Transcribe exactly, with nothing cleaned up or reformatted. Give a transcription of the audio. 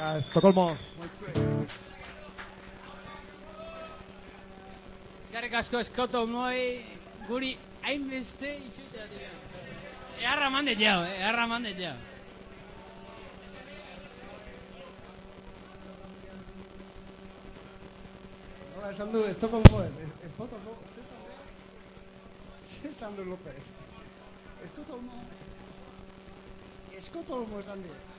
Estokolmo. Eskerrik asko Estokolmoi guri hainbeste itxutea dira. Eharra mandet jau, eharra mandet jau. Nola esan du Estokolmo ez? Estokolmo, zesan du López. Estokolmo. Estokolmo esan du.